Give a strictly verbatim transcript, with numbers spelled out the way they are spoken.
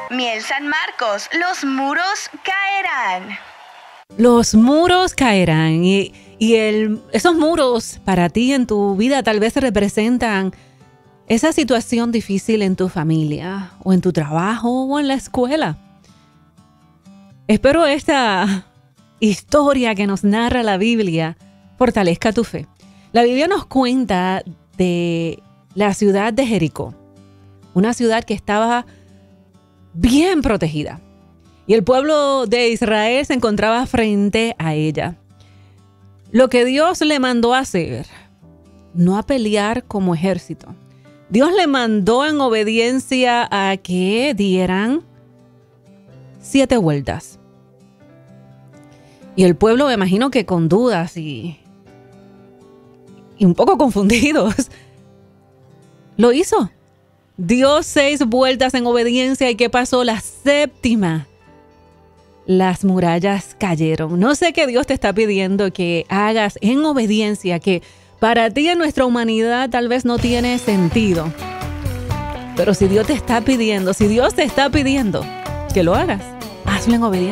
Miel San Marcos, los muros caerán. Los muros caerán y, y el, esos muros para ti en tu vida tal vez representan esa situación difícil en tu familia o en tu trabajo o en la escuela. Espero esta historia que nos narra la Biblia fortalezca tu fe. La Biblia nos cuenta de la ciudad de Jericó, una ciudad que estaba bien protegida. Y el pueblo de Israel se encontraba frente a ella. Lo que Dios le mandó a hacer, no a pelear como ejército. Dios le mandó en obediencia a que dieran siete vueltas. Y el pueblo, me imagino que con dudas y, y un poco confundidos, lo hizo. Dio seis vueltas en obediencia. ¿Y qué pasó? La séptima, las murallas cayeron. No sé qué Dios te está pidiendo que hagas en obediencia, que para ti en nuestra humanidad tal vez no tiene sentido. Pero si Dios te está pidiendo, si Dios te está pidiendo que lo hagas, hazlo en obediencia.